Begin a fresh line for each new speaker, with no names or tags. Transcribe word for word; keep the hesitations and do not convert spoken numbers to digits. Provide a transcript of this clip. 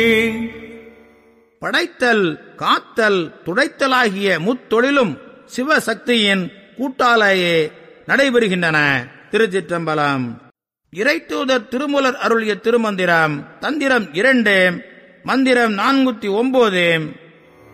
படைத்தல், காத்தல், துடைத்தலாகிய முத்தொழிலும் சிவசக்தியின் கூட்டாலேயே நடைபெறுகின்றன. திருச்சிற்றம்பலம். இறைத்தூதர் திருமூலர் அருளிய திருமந்திரம். தந்திரம் இரண்டு, மந்திரம் நான்குத்தி ஒன்பது.